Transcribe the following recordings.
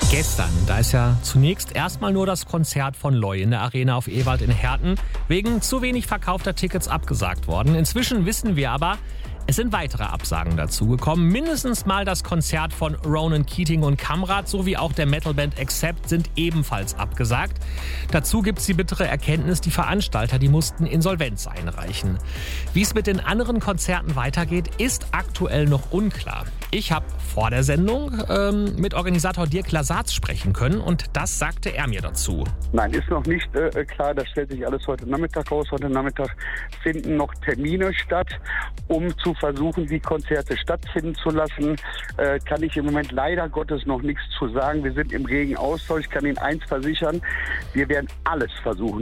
Gestern, da ist ja zunächst erstmal nur das Konzert von Loi in der Arena auf Ewald in Herten wegen zu wenig verkaufter Tickets abgesagt worden. Inzwischen wissen wir aber, es sind weitere Absagen dazugekommen. Mindestens mal das Konzert von Ronan Keating und Kamrat sowie auch der Metalband Accept sind ebenfalls abgesagt. Dazu gibt es die bittere Erkenntnis, die Veranstalter, die mussten Insolvenz einreichen. Wie es mit den anderen Konzerten weitergeht, ist aktuell noch unklar. Ich habe vor der Sendung mit Organisator Dirk Lasatz sprechen können und das sagte er mir dazu. Nein, ist noch nicht klar. Das stellt sich alles heute Nachmittag raus. Heute Nachmittag finden noch Termine statt, um zu versuchen, die Konzerte stattfinden zu lassen. Kann ich im Moment leider Gottes noch nichts zu sagen. Wir sind im regen Austausch. Ich kann Ihnen eins versichern, wir werden alles versuchen,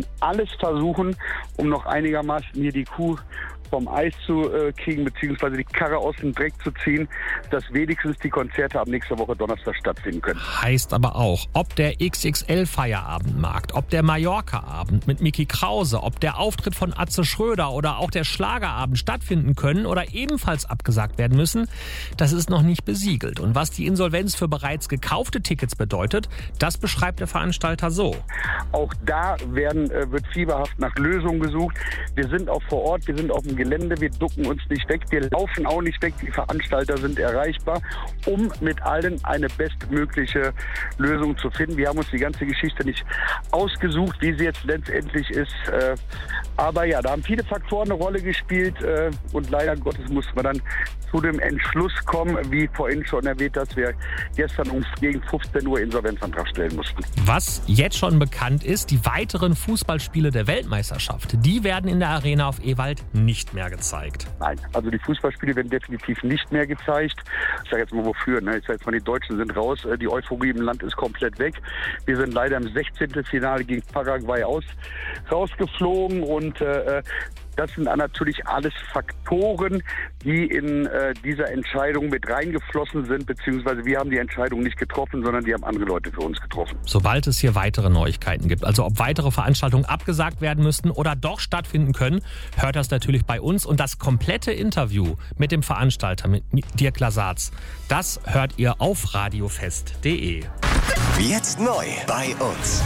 um noch einigermaßen hier die Kuh vom Eis zu kriegen, beziehungsweise die Karre aus dem Dreck zu ziehen, dass wenigstens die Konzerte ab nächster Woche Donnerstag stattfinden können. Heißt aber auch, ob der XXL-Feierabendmarkt, ob der Mallorca-Abend mit Micky Krause, ob der Auftritt von Atze Schröder oder auch der Schlagerabend stattfinden können oder ebenfalls abgesagt werden müssen, das ist noch nicht besiegelt. Und was die Insolvenz für bereits gekaufte Tickets bedeutet, das beschreibt der Veranstalter so. Auch da wird fieberhaft nach Lösungen gesucht. Wir sind auch vor Ort, wir sind auf dem Gelände, wir ducken uns nicht weg, wir laufen auch nicht weg, die Veranstalter sind erreichbar, um mit allen eine bestmögliche Lösung zu finden. Wir haben uns die ganze Geschichte nicht ausgesucht, wie sie jetzt letztendlich ist, aber ja, da haben viele Faktoren eine Rolle gespielt und leider Gottes mussten wir dann zu dem Entschluss kommen, wie vorhin schon erwähnt, dass wir gestern gegen 15 Uhr Insolvenzantrag stellen mussten. Was jetzt schon bekannt ist, die weiteren Fußballspiele der Weltmeisterschaft, die werden in der Arena auf Ewald nicht mehr gezeigt. Nein, also die Fußballspiele werden definitiv nicht mehr gezeigt. Ich sage jetzt mal wofür, ne? Ich sage jetzt mal, die Deutschen sind raus, die Euphorie im Land ist komplett weg. Wir sind leider im 16. Finale gegen Paraguay rausgeflogen und das sind natürlich alles Faktoren, die in dieser Entscheidung mit reingeflossen sind, beziehungsweise wir haben die Entscheidung nicht getroffen, sondern die haben andere Leute für uns getroffen. Sobald es hier weitere Neuigkeiten gibt, also ob weitere Veranstaltungen abgesagt werden müssten oder doch stattfinden können, hört das natürlich bei uns. Und das komplette Interview mit dem Veranstalter, mit Dirk Lasatz, das hört ihr auf radiofest.de. Jetzt neu bei uns.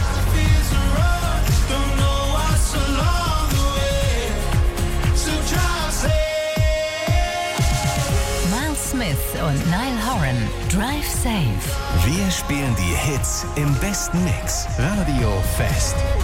Smith und Niall Horan, Drive Safe. Wir spielen die Hits im besten Mix. Radio Fest.